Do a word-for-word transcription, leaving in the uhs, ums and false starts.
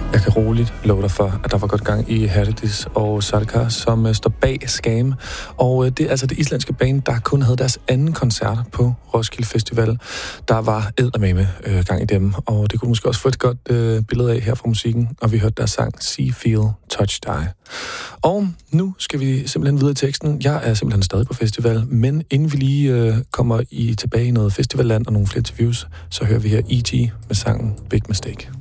Jeg kan roligt love dig for, at der var godt gang i Herdis og Sarkar, som uh, står bag Skam. Og uh, det er altså det islandske band, der kun havde deres anden koncert på Roskilde Festival. Der var eddermame uh, gang i dem, og det kunne måske også få et godt uh, billede af her fra musikken. Og vi hørte deres sang See, Feel, Touch, Die. Og nu skal vi simpelthen videre i teksten. Jeg er simpelthen stadig på festival, men inden vi lige uh, kommer i tilbage i noget festivalland og nogle flere interviews, så hører vi her E G med sangen Big Mistake.